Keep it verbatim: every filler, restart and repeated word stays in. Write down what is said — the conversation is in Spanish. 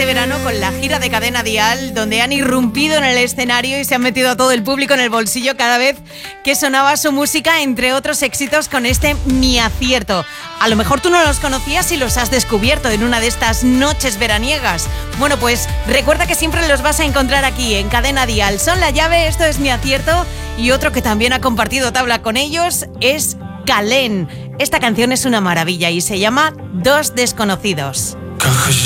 verano con la gira de Cadena Dial, donde han irrumpido en el escenario y se han metido a todo el público en el bolsillo cada vez que sonaba su música, entre otros éxitos con este Mi Acierto. A lo mejor tú no los conocías y los has descubierto en una de estas noches veraniegas. Bueno, pues recuerda que siempre los vas a encontrar aquí en Cadena Dial. Son La Llave, esto es Mi Acierto, y otro que también ha compartido tabla con ellos es Calén. Esta canción es una maravilla y se llama Dos Desconocidos. Quand